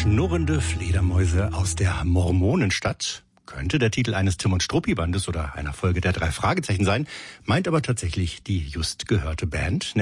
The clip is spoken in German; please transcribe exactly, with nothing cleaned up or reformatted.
Schnurrende Fledermäuse aus der Mormonenstadt. Könnte der Titel eines Tim und Struppi-Bandes oder einer Folge der drei Fragezeichen sein, meint aber tatsächlich die just gehörte Band.